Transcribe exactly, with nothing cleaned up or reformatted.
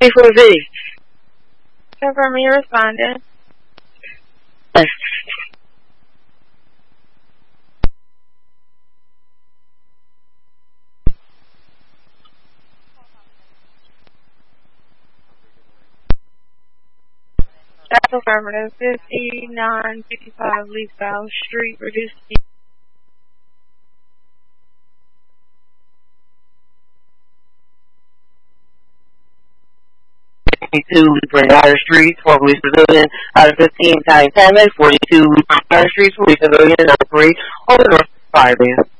four V. Confirm you responded. Thanks. That's affirmative. fifty-nine fifty-five Leafbow Street, reduced. fifty-two Brandon Street, twelve Police Pavilion, out of fifteen Italian Tammy, forty-two Brandon Street, Police Pavilion, number three, over North five.